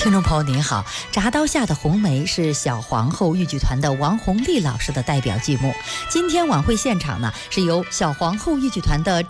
听众朋友您好，铡刀下的红梅是小皇后豫剧团的王红丽老师的代表剧目。今天晚会现场呢，是由小皇后豫剧团的